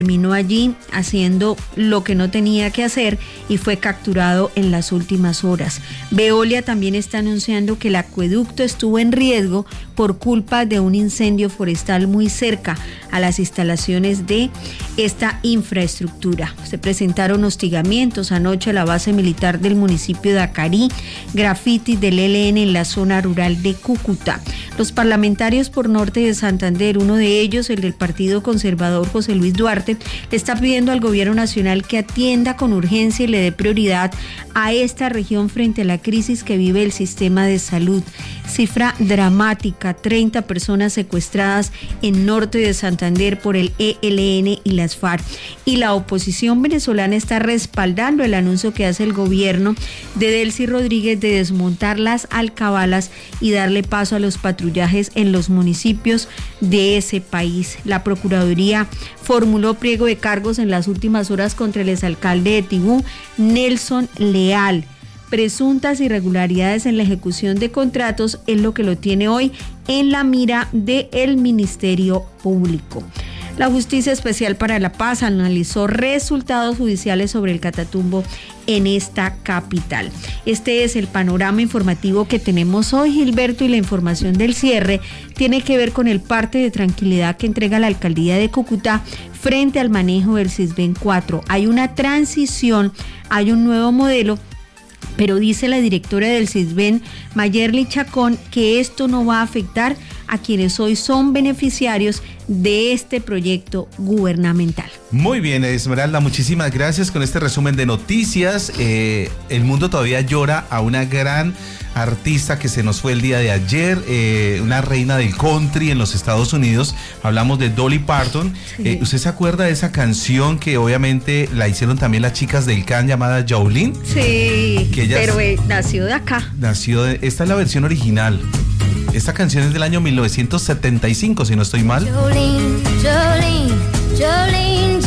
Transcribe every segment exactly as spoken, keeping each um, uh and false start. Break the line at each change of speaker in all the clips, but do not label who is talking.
Terminó allí haciendo lo que no tenía que hacer y fue capturado en las últimas horas. Veolia también está anunciando que el acueducto estuvo en riesgo por culpa de un incendio forestal muy cerca a las instalaciones de esta infraestructura. Se presentaron hostigamientos anoche a la base militar del municipio de Acarí, grafitis del E L N en la zona rural de Cúcuta. Los parlamentarios por Norte de Santander, uno de ellos, el del Partido Conservador José Luis Duarte, le está pidiendo al gobierno nacional que atienda con urgencia y le dé prioridad a esta región frente a la crisis que vive el sistema de salud. Cifra dramática, treinta personas secuestradas en Norte de Santander por el E L N y las FARC. Y la oposición venezolana está respaldando el anuncio que hace el gobierno de Delcy Rodríguez de desmontar las alcabalas y darle paso a los patrullajes en los municipios de ese país. La Procuraduría formuló pliego de cargos en las últimas horas contra el exalcalde de Tibú, Nelson Leal. Presuntas irregularidades en la ejecución de contratos es lo que lo tiene hoy en la mira del Ministerio Público. La Justicia Especial para la Paz analizó resultados judiciales sobre el Catatumbo en esta capital. Este es el panorama informativo que tenemos hoy, Gilberto, y la información del cierre tiene que ver con el parte de tranquilidad que entrega la alcaldía de Cúcuta frente al manejo del SISBEN cuatro. Hay una transición, hay un nuevo modelo, pero dice la directora del SISBEN, Mayerly Chacón, que esto no va a afectar a quienes hoy son beneficiarios de este proyecto gubernamental.
Muy bien, Esmeralda, muchísimas gracias con este resumen de noticias. Eh, el mundo todavía llora a una gran artista que se nos fue el día de ayer, eh, una reina del country en los Estados Unidos. Hablamos de Dolly Parton. Sí. Eh, ¿Usted se acuerda de esa canción que obviamente la hicieron también las chicas del Can llamada Jolene?
Sí, que ellas, pero eh, nació de acá.
Nació de, esta es la versión original. Esta canción es del año mil novecientos setenta y cinco, si no estoy mal. Jolene, Jolene, Jolene,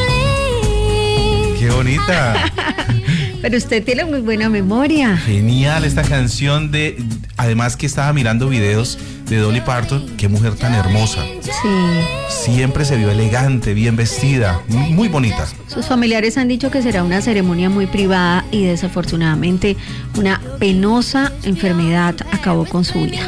Jolene. ¡Qué bonita!
Pero usted tiene muy buena memoria.
Genial esta canción de... Además que estaba mirando videos de Dolly Parton. Qué mujer tan hermosa.
Sí.
Siempre se vio elegante, bien vestida, muy bonita.
Sus familiares han dicho que será una ceremonia muy privada y desafortunadamente una penosa enfermedad acabó con su vida.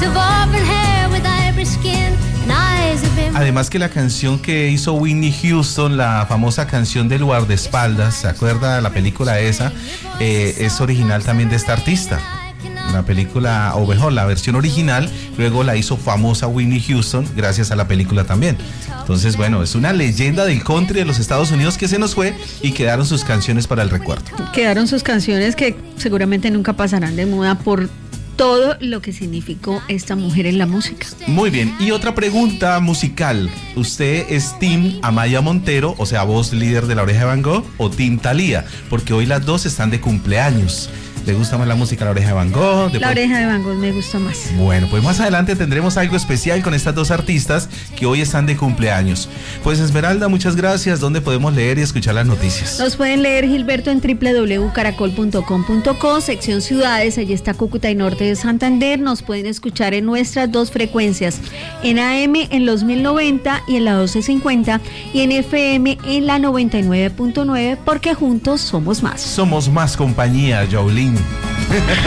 Además que la canción que hizo Whitney Houston, la famosa canción del guardaespaldas, ¿se acuerda de la película esa? Eh, es original también de esta artista. La película, o mejor, la versión original, luego la hizo famosa Whitney Houston gracias a la película también. Entonces, bueno, es una leyenda del country de los Estados Unidos que se nos fue y quedaron sus canciones para el recuerdo.
Quedaron sus canciones que seguramente nunca pasarán de moda por todo lo que significó esta mujer en la música.
Muy bien, y otra pregunta musical. ¿Usted es Team Amaya Montero, o sea, voz líder de La Oreja de Van Gogh, o Team Thalía? Porque hoy las dos están de cumpleaños. ¿Le gusta más la música La Oreja de Van Gogh?
Después... La Oreja de Van Gogh me gusta más.
Bueno, pues más adelante tendremos algo especial con estas dos artistas que hoy están de cumpleaños. Pues Esmeralda, muchas gracias. ¿Dónde podemos leer y escuchar las noticias?
Nos pueden leer, Gilberto, en doble u doble u doble u punto caracol punto com punto co, sección ciudades, allí está Cúcuta y Norte de Santander. Nos pueden escuchar en nuestras dos frecuencias, en A M en los mil noventa y en la doce cincuenta, y en F M en la noventa y nueve punto nueve, porque juntos somos más.
Somos más compañía, Jolene.